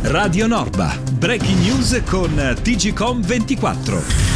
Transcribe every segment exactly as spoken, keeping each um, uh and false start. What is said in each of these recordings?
Radio Norba, breaking news con T G Com ventiquattro.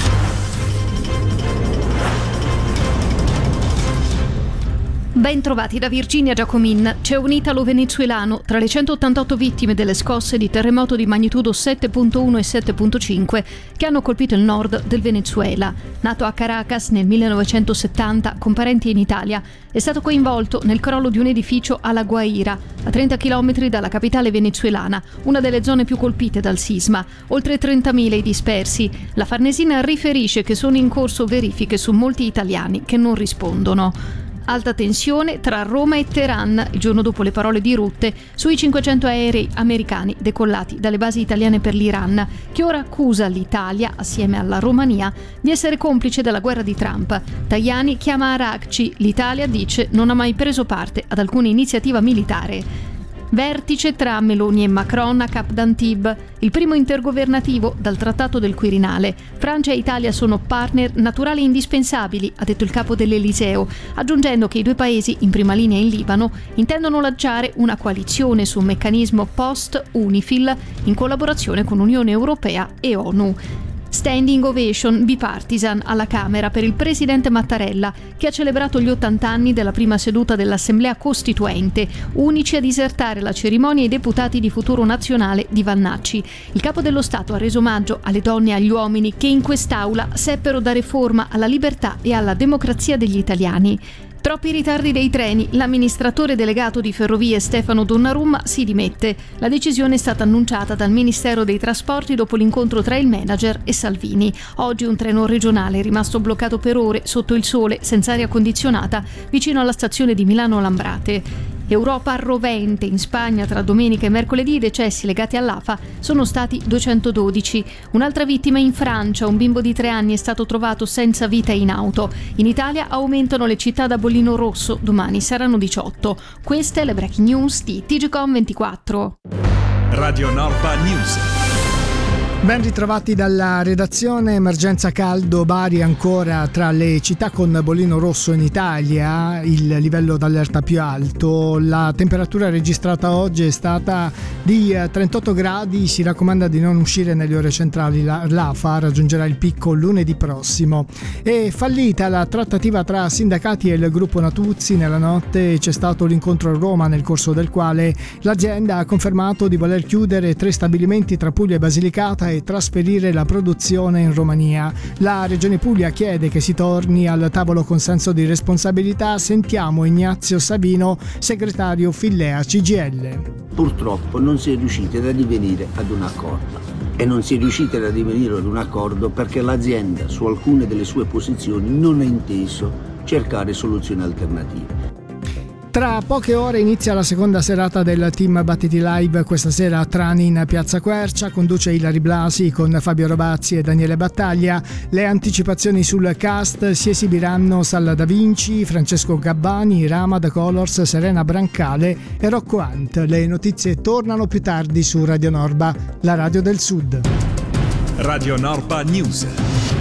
Ben trovati da Virginia Giacomin. C'è un italo-venezuelano tra le centottantotto vittime delle scosse di terremoto di magnitudo sette virgola uno e sette virgola cinque che hanno colpito il nord del Venezuela. Nato a Caracas nel millenovecentosettanta con parenti in Italia, è stato coinvolto nel crollo di un edificio a La Guaira, a trenta chilometri dalla capitale venezuelana, una delle zone più colpite dal sisma. Oltre trentamila i dispersi. La Farnesina riferisce che sono in corso verifiche su molti italiani che non rispondono. Alta tensione tra Roma e Teheran, il giorno dopo le parole di Rutte, sui cinquecento aerei americani decollati dalle basi italiane per l'Iran, che ora accusa l'Italia, assieme alla Romania, di essere complice della guerra di Trump. Tajani chiama Arakci, l'Italia dice non ha mai preso parte ad alcuna iniziativa militare. Vertice tra Meloni e Macron a Cap d'Antibes, il primo intergovernativo dal Trattato del Quirinale. Francia e Italia sono partner naturali indispensabili, ha detto il capo dell'Eliseo, aggiungendo che i due paesi, in prima linea in Libano, intendono lanciare una coalizione su un meccanismo post-UNIFIL in collaborazione con Unione Europea e ONU. Standing ovation bipartisan alla Camera per il presidente Mattarella, che ha celebrato gli ottanta anni della prima seduta dell'Assemblea Costituente, unici a disertare la cerimonia i deputati di Futuro Nazionale di Vannacci. Il capo dello Stato ha reso omaggio alle donne e agli uomini che in quest'aula seppero dare forma alla libertà e alla democrazia degli italiani. Troppi ritardi dei treni, l'amministratore delegato di Ferrovie Stefano Donnarumma si dimette. La decisione è stata annunciata dal Ministero dei Trasporti dopo l'incontro tra il manager e Salvini. Oggi un treno regionale è rimasto bloccato per ore sotto il sole, senza aria condizionata, vicino alla stazione di Milano Lambrate. Europa rovente in Spagna tra domenica e mercoledì. I decessi legati all'A F A sono stati duecentododici. Un'altra vittima in Francia, un bimbo di tre anni è stato trovato senza vita in auto. In Italia aumentano le città da bollino rosso, domani saranno diciotto. Queste le breaking news di T G Com ventiquattro. Radio Norba News. Ben ritrovati dalla redazione. Emergenza caldo, Bari ancora tra le città con bollino rosso in Italia, il livello d'allerta più alto. La temperatura registrata oggi è stata di trentotto gradi, si raccomanda di non uscire nelle ore centrali. L'A F A raggiungerà il picco lunedì prossimo. È fallita la trattativa tra sindacati e il gruppo Natuzzi. Nella notte c'è stato l'incontro a Roma, nel corso del quale l'azienda ha confermato di voler chiudere tre stabilimenti tra Puglia e Basilicata e trasferire la produzione in Romania. La Regione Puglia chiede che si torni al tavolo con senso di responsabilità. Sentiamo Ignazio Savino, segretario Fillea C G I L. Purtroppo non si è riusciti ad addivenire ad un accordo e non si è riusciti ad addivenire ad un accordo perché l'azienda su alcune delle sue posizioni non ha inteso cercare soluzioni alternative. Tra poche ore inizia la seconda serata del Team Battiti Live. Questa sera a Trani in Piazza Quercia conduce Ilari Blasi con Fabio Robazzi e Daniele Battaglia. Le anticipazioni sul cast: si esibiranno Salla Da Vinci, Francesco Gabbani, Rama The Colors, Serena Brancale e Rocco Hunt. Le notizie tornano più tardi su Radio Norba, la radio del Sud. Radio Norba News.